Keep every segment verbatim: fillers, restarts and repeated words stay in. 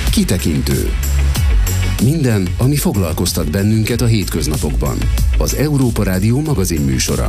Kitekintő. Minden, ami foglalkoztat bennünket a hétköznapokban. Az Európa Rádió magazinműsora.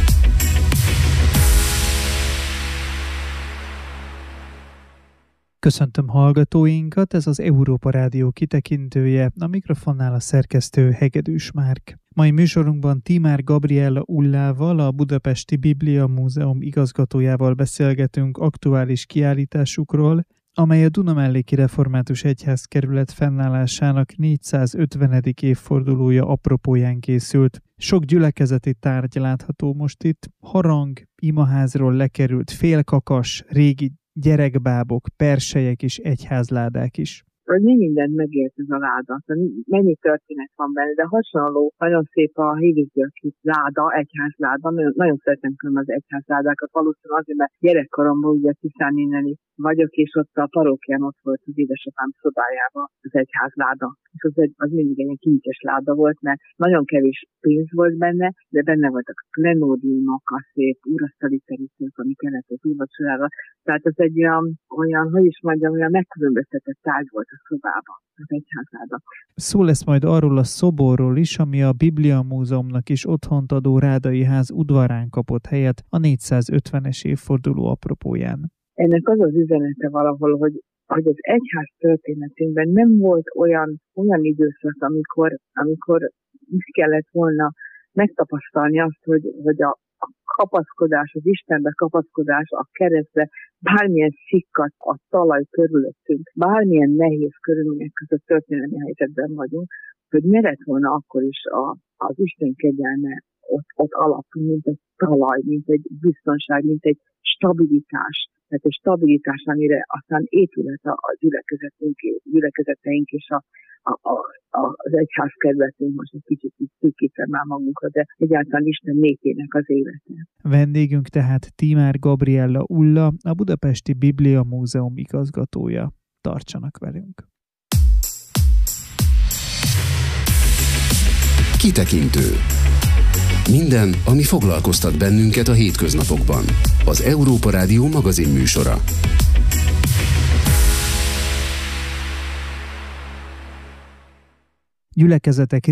Köszöntöm hallgatóinkat, ez az Európa Rádió kitekintője, a mikrofonnál a szerkesztő Hegedűs Márk. Mai műsorunkban Tímár Gabriella Ullával, a Budapesti Biblia Múzeum igazgatójával beszélgetünk aktuális kiállításukról, amely a Dunamelléki Református Egyházkerület fennállásának négyszázötvenedik évfordulója apropóján készült. Sok gyülekezeti tárgy látható most itt, harang, imaházról lekerült félkakas, régi gyerekbábok, perselyek és egyházládák is. Hogy mi mindent megért ez a láda, mennyi történet van benne, de hasonló, nagyon szép a Hévízgyörgyi láda, egyházláda, nagyon, nagyon szeretem külön az egyházládákat, valószínűleg azért, mert gyerekkoromban ugye Tiszánéneni vagyok, és ott a parókián ott volt az édesapám szobájában az egyházláda. És az, egy, az mindig egy kincses láda volt, mert nagyon kevés pénz volt benne, de benne voltak klenódiumok, a szép urasztali terítők, ami kellett az úrvacsorára. Tehát ez egy olyan, olyan, hogy is mondjam, olyan megkülönböztetett tárgy volt a szobában, az egyházláda. Szó lesz majd arról a szoborról is, ami a Biblia Múzeumnak is otthont adó Rádai ház udvarán kapott helyet a négyszázötvenes évforduló apropóján. Ennek az az üzenete valahol, hogy, hogy az egyház történetünkben nem volt olyan, olyan időszak, amikor, amikor is kellett volna megtapasztalni azt, hogy, hogy a, a kapaszkodás, az Istenbe kapaszkodás, a keresztre, bármilyen szikkat a talaj körülöttünk, bármilyen nehéz körülmények között történelmi helyzetben vagyunk, hogy ne lett volna akkor is a, az Isten kegyelme ott, ott alapul, mint egy talaj, mint egy biztonság, mint egy stabilitás. Tehát egy stabilitás, amire aztán épület a gyülekezetünk, gyülekezeteink és a, a, a, a, az egyházkerületünk, most egy kicsit szűkítem már magunkra, de egyáltalán Isten népének az élete. Vendégünk tehát Tímár Gabriella Ulla, a Budapesti Biblia Múzeum igazgatója. Tartsanak velünk! Kitekintő. Minden, ami foglalkoztat bennünket a hétköznapokban. Az Európa Rádió magazinműsora. Gyülekezetek